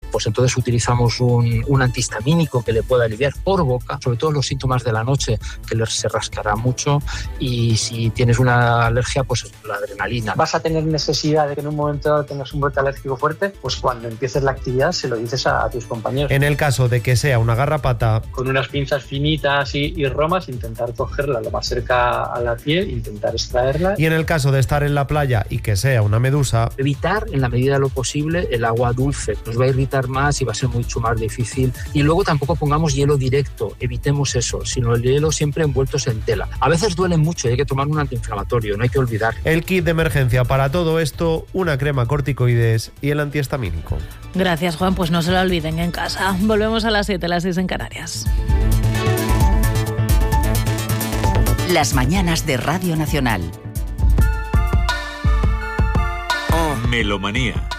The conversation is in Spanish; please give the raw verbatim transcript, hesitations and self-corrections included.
pues entonces utilizamos un, un antihistamínico que le pueda aliviar por boca, sobre todo los síntomas de la noche, que le, se rascará mucho, y si tienes una alergia, pues la adrenalina. ¿Vas a tener necesidad de que en un momento dado tengas un brote alérgico fuerte? Pues cuando empieces la actividad se lo dices a, a tus compañeros. En el caso de que sea una garrapata, con unas pinzas finitas y, y romas, intentar cogerla lo más cerca a la piel, intentar extraerla. Y en el caso de estar en la playa y que sea una medusa, evitar en la medida de lo posible el agua dulce, nos va a irritar más y va a ser mucho más difícil. Y luego tampoco pongamos hielo directo, evitemos eso, sino el hielo siempre envueltos en tela. A veces duele mucho y hay que tomar un antiinflamatorio, no hay que olvidar. El kit de emergencia para todo esto, una crema corticoides y el antihistamínico. Gracias, Juan, pues no se lo olviden en casa. Volvemos a las siete, las seis en Canarias. Las mañanas de Radio Nacional. Melomanía.